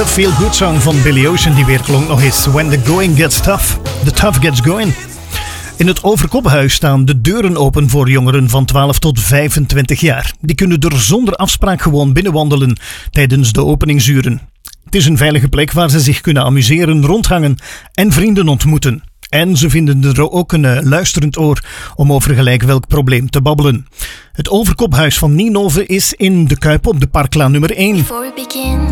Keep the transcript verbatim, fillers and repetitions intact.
De feel-good song van Billy Ocean die weer klonk nog eens. When the going gets tough, the tough gets going. In het Overkophuis staan de deuren open voor jongeren van twaalf tot vijfentwintig jaar. Die kunnen er zonder afspraak gewoon binnenwandelen tijdens de openingsuren. Het is een veilige plek waar ze zich kunnen amuseren, rondhangen en vrienden ontmoeten. En ze vinden er ook een uh, luisterend oor om over gelijk welk probleem te babbelen. Het Overkophuis van Ninove is in de Kuip op de Parklaan nummer één. Before we begin,